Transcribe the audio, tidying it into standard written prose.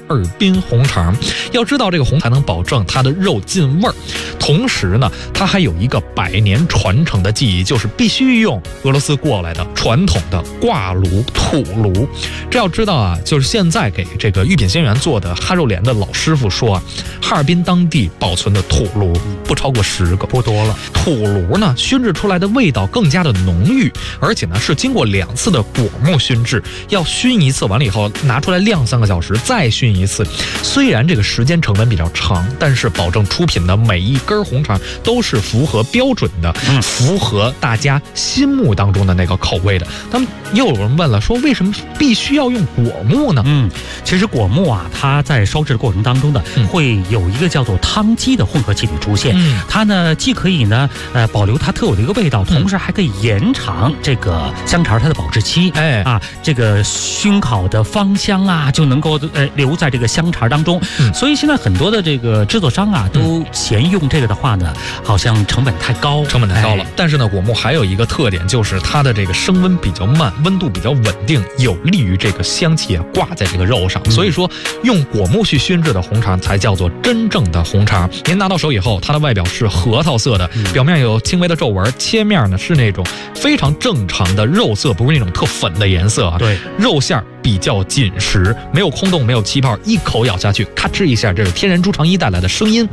尔滨红肠。要知道这个红才能保证它的肉进味儿，同时呢，它还有一个100年传承的技艺，就是必须用俄罗斯过来的传统的挂炉土炉。这要知道啊，就是现在给这个御品鲜园做的哈肉莲的老师傅说啊，哈尔滨当地保存的土炉不超过10个， 不多了。 土炉呢，熏制出来的味道更加的浓郁，而且呢是经过2次的果木熏制，要熏一次完了以后拿出来晾3个小时，再熏一次。虽然这个时间成本比较长，但是保证出品的每一根红肠都是符合标准的，符合大家心目当中的那个口味的。那么又有人问了，说为什么必须要用果木呢？ 其实果木啊，它在烧制的过程当中呢，会有一个叫做汤基的混合气体出现。它呢既可以呢保留它特有的一个味道，同时还可以延长这个香肠它的保质期。这个熏烤的芳香啊，就能够留在这个香肠当中。所以现在很多的这个制作商啊，都嫌用这个的话呢，好像成本太高了。 但是呢，果木还有一个特点，就是它的这个升温比较慢，温度比较稳定，有利于这个香气挂在这个肉上。所以说，用果木去熏制的红肠才叫做真正的红肠。您拿到手以后，它的外表是核桃色的，表面有轻微的皱纹，切面呢是那种非常正常的肉色，不是那种特粉的颜色啊。 对， 肉馅比较紧实，没有空洞，没有气泡，一口咬下去，咔哧一下，这是天然猪肠衣带来的声音。